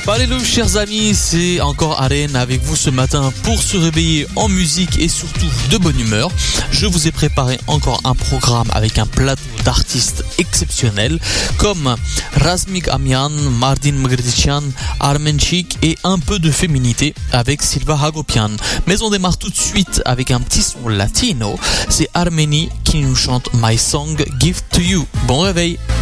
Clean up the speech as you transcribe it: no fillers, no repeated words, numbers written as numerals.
Hello chers amis, c'est encore Aren avec vous ce matin pour se réveiller en musique et surtout de bonne humeur. Je vous ai préparé encore un programme avec un plateau d'artistes exceptionnels comme Razmik Amian, Mardin Mgredician, Armen Chik et un peu de féminité avec Silva Hagopian. Mais on démarre tout de suite avec un petit son latino, c'est Arménie qui nous chante My Song Give to You. Bon réveil.